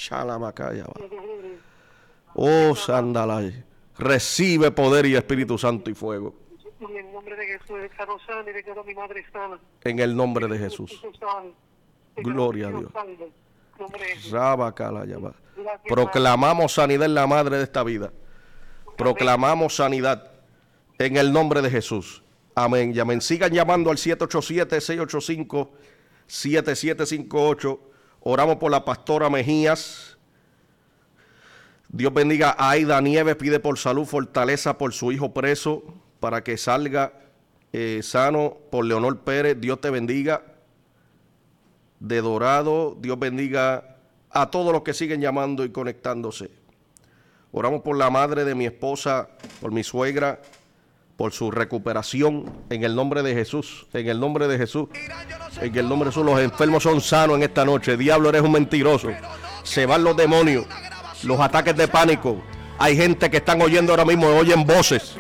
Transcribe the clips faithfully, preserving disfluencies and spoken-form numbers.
Shalamacaya. Oh, Sandalay. Recibe poder y Espíritu Santo y fuego. En el nombre de Jesús, declaro sana y declaro a mi madre sana. En el nombre de Jesús. Gloria a Dios. Rabacalayaba. Proclamamos sanidad en la madre de esta vida. Proclamamos sanidad en el nombre de Jesús. Amén y amén. Sigan llamando al siete ocho siete, seis ocho cinco, siete siete cinco ocho. Oramos por la pastora Mejías. Dios bendiga a Aida Nieves. Pide por salud, fortaleza por su hijo preso para que salga eh, sano. Por Leonor Pérez. Dios te bendiga. De Dorado. Dios bendiga a todos los que siguen llamando y conectándose. Oramos por la madre de mi esposa, por mi suegra, por su recuperación en el nombre de Jesús, en el nombre de Jesús, en el nombre de Jesús. Los enfermos son sanos en esta noche. Diablo, eres un mentiroso. Se van los demonios, los ataques de pánico. Hay gente que están oyendo ahora mismo, oyen voces.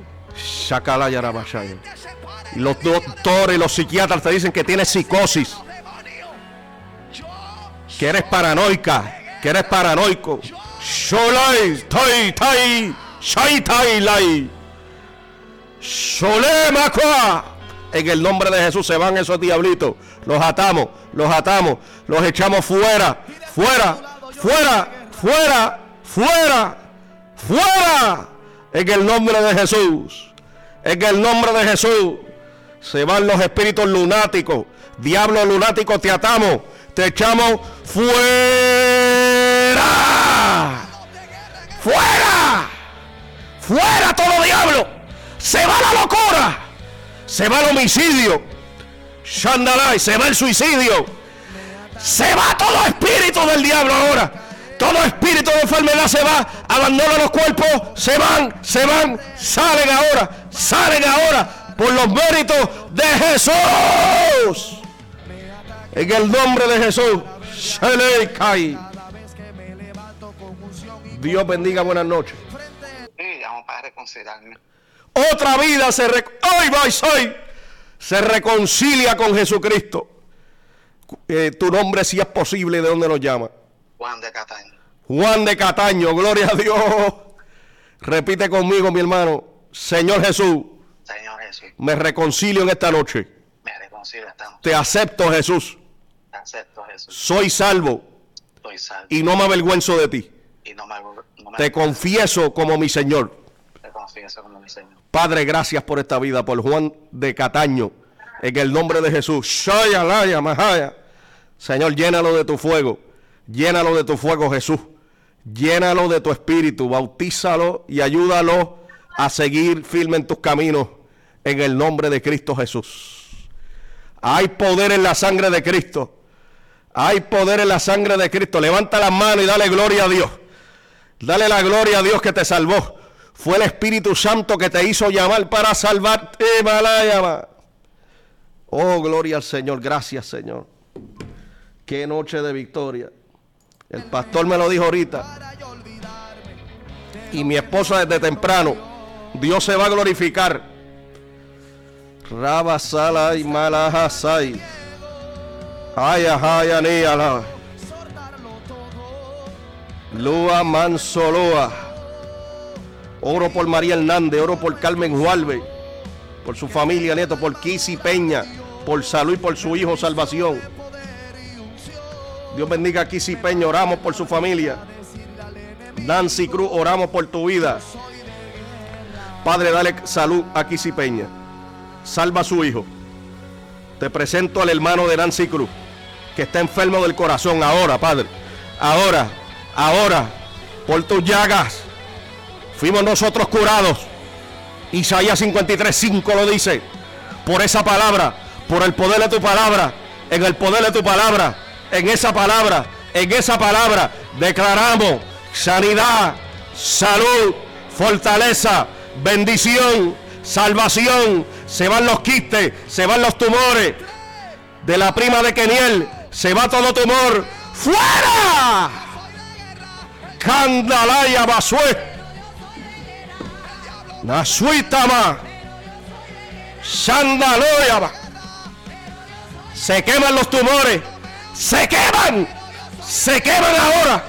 Y los doctores y los psiquiatras te dicen que tienes psicosis, que eres paranoica, que eres paranoico. Sholai, tai, tai, shai, tai, lai. Solemakua. En el nombre de Jesús se van esos diablitos. Los atamos, los atamos, los echamos fuera, fuera, fuera, fuera, fuera, fuera. En el nombre de Jesús. En el nombre de Jesús. Se van los espíritus lunáticos. Diablo lunático, te atamos, te echamos fuera. ¡Fuera! ¡Fuera todo diablo! ¡Se va la locura! ¡Se va el homicidio! ¡Shandalay! ¡Se va el suicidio! ¡Se va todo espíritu del diablo ahora! Todo espíritu de enfermedad se va. Abandona los cuerpos. Se van, se van. Salen ahora, salen ahora. Por los méritos de Jesús. En el nombre de Jesús. Shelei. Dios bendiga, buenas noches. Sí, vamos para reconciliarme. Otra vida se, rec ¡Ay, vai, soy! Se reconcilia con Jesucristo. Eh, tu nombre, si es posible, ¿de dónde nos llama? Juan de Cataño. Juan de Cataño, gloria a Dios. Repite conmigo, mi hermano. Señor Jesús. Señor Jesús. Me reconcilio en esta noche. Me reconcilio esta noche. Te acepto, Jesús. Te acepto, Jesús. Soy salvo. Soy salvo. Y no me avergüenzo de ti. Y no me, no me Te confieso como mi Señor. Te confieso como mi Señor. Padre, gracias por esta vida, por Juan de Cataño, en el nombre de Jesús. Shaya, laya, mahaya. Señor, llénalo de tu fuego, llénalo de tu fuego, Jesús. Llénalo de tu espíritu, bautízalo y ayúdalo a seguir firme en tus caminos, en el nombre de Cristo Jesús. Hay poder en la sangre de Cristo. Hay poder en la sangre de Cristo. Levanta las manos y dale gloria a Dios. Dale la gloria a Dios que te salvó. Fue el Espíritu Santo que te hizo llamar para salvarte. Oh, gloria al Señor. Gracias, Señor. Qué noche de victoria. El pastor me lo dijo ahorita. Y mi esposa desde temprano. Dios se va a glorificar. Rabasala y Malahasai. Ay, ay, ay, ay. Lua Mansoloa. Oro por María Hernández, oro por Carmen Juárez, por su familia, nieto, por Kisi Peña, por salud y por su hijo, salvación. Dios bendiga a Kisi Peña, oramos por su familia. Nancy Cruz, oramos por tu vida. Padre, dale salud a Kisi Peña. Salva a su hijo. Te presento al hermano de Nancy Cruz, que está enfermo del corazón. Ahora, Padre, ahora, ahora, por tus llagas fuimos nosotros curados. Isaías cincuenta y tres, cinco lo dice. Por esa palabra, por el poder de tu palabra, en el poder de tu palabra, en esa palabra, en esa palabra, declaramos sanidad, salud, fortaleza, bendición, salvación. Se van los quistes, se van los tumores. De la prima de Keniel, se va todo tumor. ¡Fuera! Candalaya Basue. Nasuitama. Sandaloya. Se queman los tumores. Se queman. Se queman ahora.